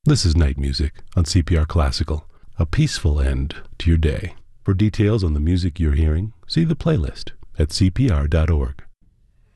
This is Night Music on CPR Classical, a peaceful end to your day. For details on the music you're hearing, see the playlist at cpr.org.